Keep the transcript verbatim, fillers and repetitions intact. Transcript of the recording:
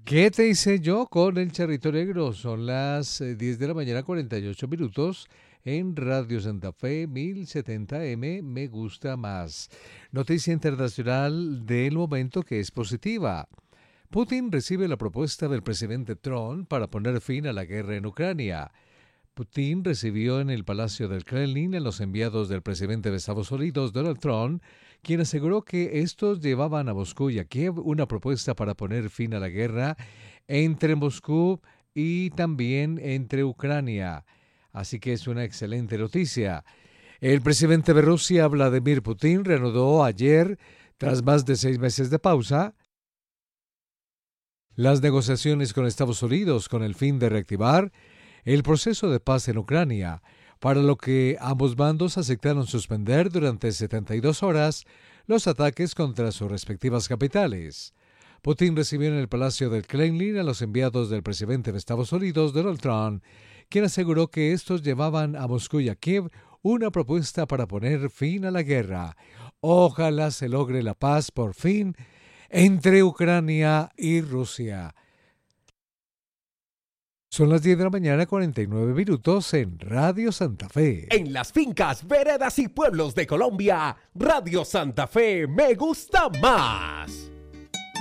¿Qué te hice yo con el Charrito Negro? Son las eh, diez de la mañana, cuarenta y ocho minutos en Radio Santa Fe mil setenta M. Me gusta más. Noticia internacional del momento que es positiva. Putin recibe la propuesta del presidente Trump para poner fin a la guerra en Ucrania. Putin recibió en el Palacio del Kremlin a los enviados del presidente de Estados Unidos, Donald Trump, quien aseguró que estos llevaban a Moscú y a Kiev una propuesta para poner fin a la guerra entre Moscú y también entre Ucrania. Así que es una excelente noticia. El presidente de Rusia, Vladimir Putin, reanudó ayer, tras más de seis meses de pausa, las negociaciones con Estados Unidos con el fin de reactivar el proceso de paz en Ucrania, para lo que ambos bandos aceptaron suspender durante setenta y dos horas los ataques contra sus respectivas capitales. Putin recibió en el Palacio del Kremlin a los enviados del presidente de Estados Unidos, Donald Trump, quien aseguró que estos llevaban a Moscú y a Kiev una propuesta para poner fin a la guerra. Ojalá se logre la paz por fin entre Ucrania y Rusia. Son las diez de la mañana, cuarenta y nueve minutos en Radio Santa Fe. En las fincas, veredas y pueblos de Colombia, Radio Santa Fe me gusta más.